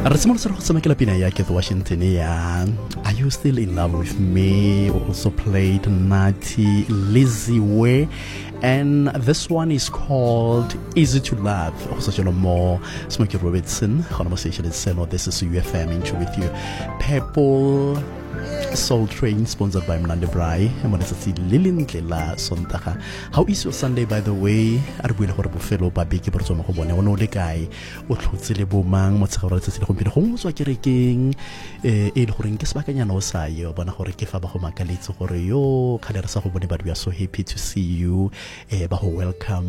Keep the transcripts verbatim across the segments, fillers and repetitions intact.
Re simolosa go tshamekela pina ya Keith Washington ya Are You Still In Love With Me? Also played Nati Liziwe, and this one is called Easy To Love. Also more Smokey Robertson, conversation is seno. This is U F M into with you. Purple Soul Train, sponsored by Mnande Brai. I'm going to see Lilin Kela Sontaha. How is your Sunday, by the way? I will have a fellow baby keeper to my home. I know the guy. What would say the boomang? What's the right to see the computer home? So I can king a horing kiss back and no say, but a horrific Abahomakalit or yo, Kadersa Hobony, but we are so happy to see you. Baho welcome,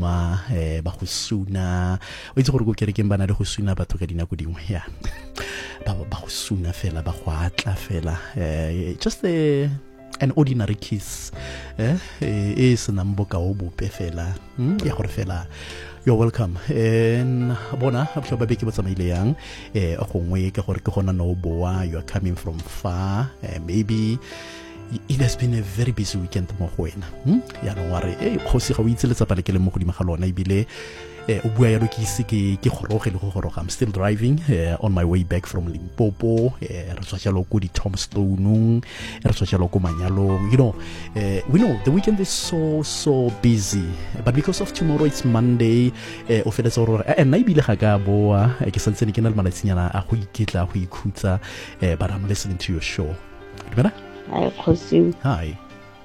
Bahusuna. It's all good getting Banana Husuna, but to get in a good here. Bahusuna fella, Bahuatla fella. Just a, an ordinary kiss eh is namboka obu pefela hm ya gore fela. You're welcome. En bona absho ba beke botsamaile yang eh o gongwe ke gore ke gona no boa. You are coming from far. eh, maybe it has been a very busy weekend mo go wena hm ya no ware eh go se ga o itse letsa pale ke le mo godimo ga lona ibile eh o bua ya lo ke ise ke ke goroge le go goroga. I'm still driving uh, on my way back from Limpopo. eh re tswa jalo go di Tombstone, re tswa jalo go Manyalo. You know, uh, we know the weekend is so so busy, but because of tomorrow it's Monday, eh o fela tsoro eh nna ibile ga ka boa ke santse ke na le malatsinyana a go iketla go ikhutsa. eh but I'm listening to your show. Dumela? Hi Khosi. Hi.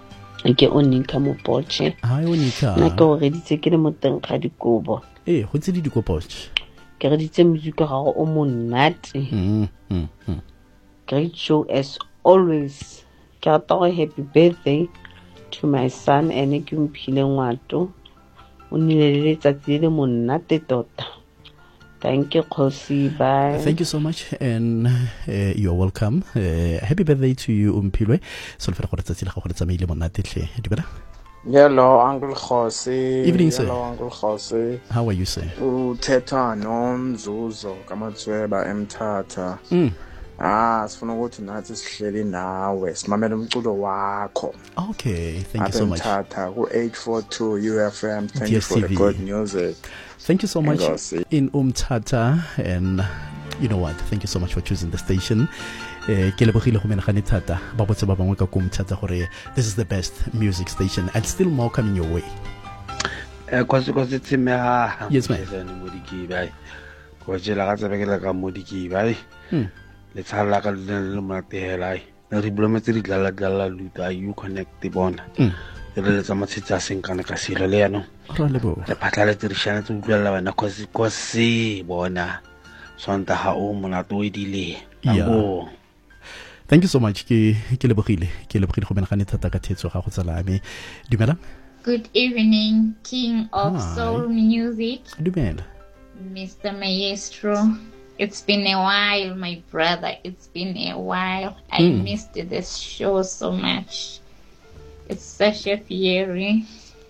Ke onika mo potche. Hi onika. Na ke o reditse ke le mo teng ga dikobo. Eh go tse di dikopoche. Ke reditse music ga o monate. Mm mm. Great show as always. Ke rata go happy birthday to my son ene ke mphile ngwato. O nile le letsatsi le monate tota. Thank you, Khosi. Bye. Thank you so much, and uh, you're welcome. Uh, happy birthday to you, Umpilwe. So, for the first time, I'm going to tell you, Hello, Uncle Khosi. Evening, sir. Hello, Uncle Khosi. How are you, sir? Uthetha nomzuzu kaMatsweba eMthatha. Mm. Ah, sifuna ukuthi nathi sihleli nawe simamela umculo wakho. Okay, thank you so much. eMthatha ku eight four two U F M. Thank D S T V. you for the good music. Thank you so much in Umtata, and you know what? Thank you so much for choosing the station. Eh, ke lebogile go menagane thata ba botse ba bangwe ka go Umtata gore this is the best music station and still more coming your way. Eh kwase kwase tsime ha. Yes ma'am. Modiki bai. Go jela ga tsebekela ka modiki bai. Hmm. Le tshala ka le matehela. Na re blometse di dlala dlala luta you connect the bona. Hmm. Le tsa matsitsa senkana ka silo le yana. Ra lebo. Le phatlala tirishana tse utlwela bana kwase kwase bona. Sonta ha o mona to edile. Yeah. Thank you so much. Ke ke lebogile. Ke lebogile go menagane thata ka thetso ga go tsala me. Dumela. Good evening, King of Hi. Soul Music, Dumela. Mister Maestro. It's been a while, my brother. It's been a while. I Mm. missed this show so much. It's such a fury.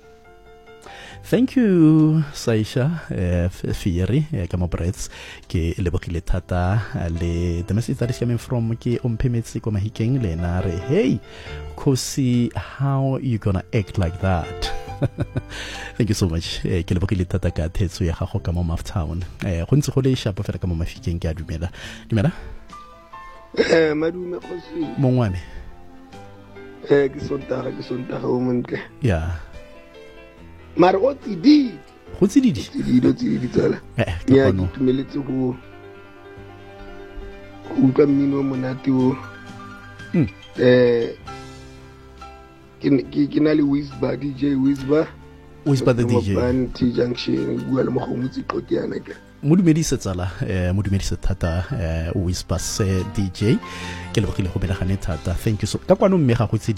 Thank you, Saisha uh, Fieri, uh, Kamo Breaths, ke lebogile thata uh, le the message that is coming from ke Ompemetsi ko Mahikeng le nare, hey, Khosi, how you gonna act like that? Thank you so much. Uh, ke lebogile thata ka thetso ya gago ka mo Maftown. Eh go ntse go le sharp fela ka mo Mafikeng ke a dumela. Dumela? Eh madume Khosi. Mongwane. Eh ke sontaga ke sontaga o montle. Yeah. Mara o tidi. Go tsididi. Tidi do tidi tsala. Eh Ya ke ke kono. tumeletse go go utlwa mmino o monate o. Mm. Eh ke ke ke na le Wizba D J Wizba. Wizba the D J. Ban T Junction bua le mo go motse qokiana ke. Modumedise tsala eh modumedise thata eh Whisper se D J ke lebogile go menagane thata. Thank you so ka kwano mme ga go tse